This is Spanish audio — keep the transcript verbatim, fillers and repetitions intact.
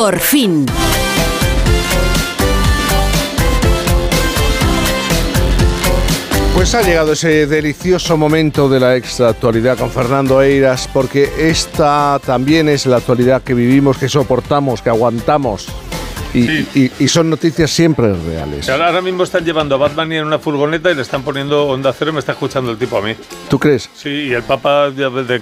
Por fin. Pues ha llegado ese delicioso momento de la extra actualidad con Fernando Eiras, porque esta también es la actualidad que vivimos, que soportamos, que aguantamos. Y, sí. y, y son noticias siempre reales. Ahora, ahora mismo están llevando a Bad Bunny en una furgoneta y le están poniendo Onda Cero y me está escuchando el tipo a mí. ¿Tú crees? Sí, y el Papa de